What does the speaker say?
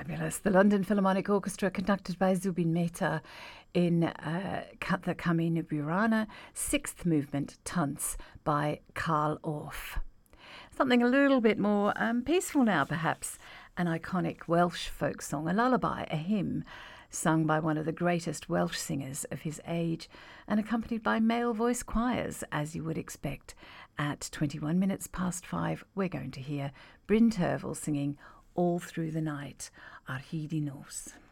Fabulous. The London Philharmonic Orchestra, conducted by Zubin Mehta in the Carmina Burana, sixth movement, Tanz, by Carl Orff. Something a little bit more peaceful now, perhaps. An iconic Welsh folk song, a lullaby, a hymn, sung by one of the greatest Welsh singers of his age and accompanied by male voice choirs, as you would expect. At 21 minutes past 5, we're going to hear Bryn Terfel singing All Through the Night, Ar Hyd y Nos.